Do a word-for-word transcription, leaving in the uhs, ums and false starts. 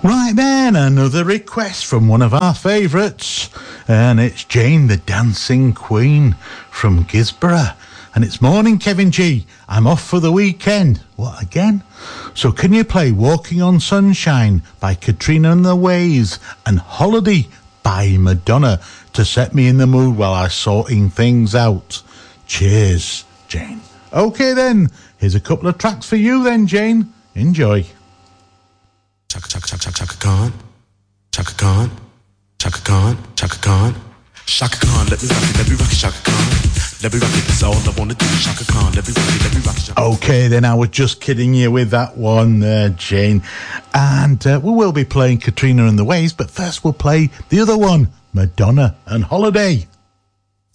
Right then, another request from one of our favourites, and it's Jane the Dancing Queen from Gisborough. And it's morning, Kevin G. I'm off for the weekend. What, again? So can you play Walking on Sunshine by Katrina and the Waves and Holiday by Madonna to set me in the mood while I'm sorting things out? Cheers, Jane. Okay then, here's a couple of tracks for you then, Jane. Enjoy. Chaka chaka chaka chaka chaka Khan, Chaka Khan, Chaka Khan, Chaka Khan, Chaka Khan. Let me rock it, let me rock it, Chaka Khan. Let me rock it, that's all I wanna do. Chaka Khan, let me rock it, let me rock it. Chaka. Okay, then I was just kidding you with that one, uh, Jane. And uh, we will be playing Katrina and the Waves, but first we'll play the other one, Madonna and Holiday.